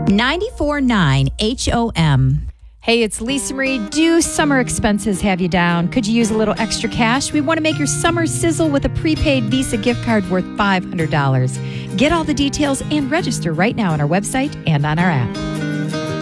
94.9 HOM. Hey, it's Lisa Marie. Do summer expenses have you down? Could you use a little extra cash? We want to make your summer sizzle with a prepaid Visa gift card worth $500. Get all the details and register right now on our website and on our app.